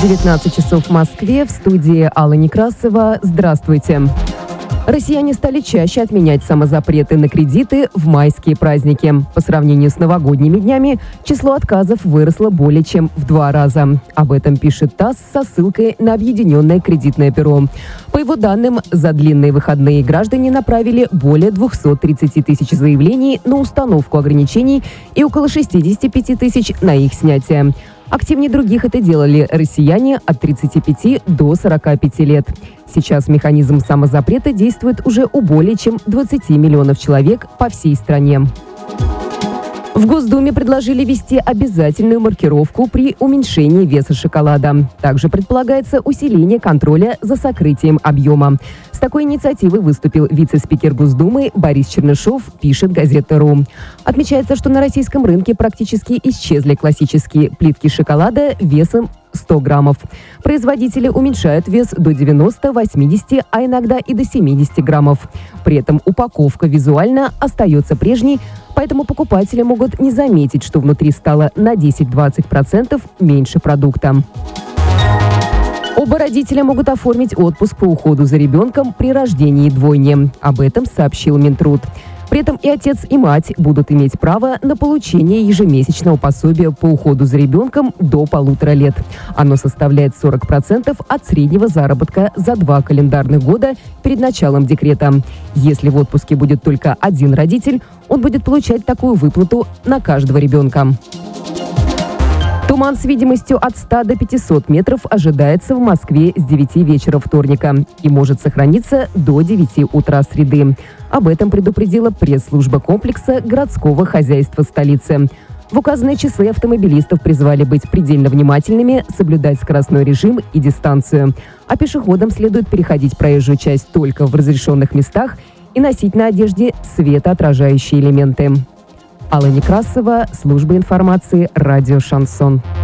19 часов в Москве, в студии Алла Некрасова. Здравствуйте. Россияне стали чаще отменять самозапреты на кредиты в майские праздники. По сравнению с новогодними днями число отказов выросло более чем в 2 раза. Об этом пишет ТАСС со ссылкой на Объединенное кредитное бюро. По его данным, за длинные выходные граждане направили более 230 тысяч заявлений на установку ограничений и около 65 тысяч на их снятие. Активнее других это делали россияне от 35 до 45 лет. Сейчас механизм самозапрета действует уже у более чем 20 миллионов человек по всей стране. В Госдуме предложили ввести обязательную маркировку при уменьшении веса шоколада. Также предполагается усиление контроля за сокрытием объема. С такой инициативой выступил вице-спикер Госдумы Борис Чернышов, пишет газета.ру. Отмечается, что на российском рынке практически исчезли классические плитки шоколада весом 100 граммов. Производители уменьшают вес до 90, 80, а иногда и до 70 граммов. При этом упаковка визуально остается прежней, поэтому покупатели могут не заметить, что внутри стало на 10-20% меньше продукта. Оба родителя могут оформить отпуск по уходу за ребенком при рождении двойни. Об этом сообщил Минтруд. При этом и отец, и мать будут иметь право на получение ежемесячного пособия по уходу за ребенком до 1,5 лет. Оно составляет 40% от среднего заработка за 2 календарных года перед началом декрета. Если в отпуске будет только один родитель, он будет получать такую выплату на каждого ребенка. Туман с видимостью от 100 до 500 метров ожидается в Москве с 9 вечера вторника и может сохраниться до 9 утра среды. Об этом предупредила пресс-служба комплекса городского хозяйства столицы. В указанные часы автомобилистов призвали быть предельно внимательными, соблюдать скоростной режим и дистанцию. А пешеходам следует переходить проезжую часть только в разрешенных местах и носить на одежде светоотражающие элементы. Алла Некрасова, служба информации, радио «Шансон».